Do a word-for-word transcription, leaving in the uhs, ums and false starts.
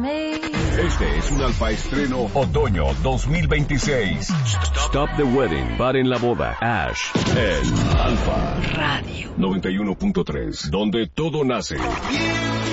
Este es un Alfa Estreno Otoño dos mil veintiséis. Stop the Wedding. Paren la boda. Ash. El Alfa Radio noventa y uno punto tres. Donde todo nace.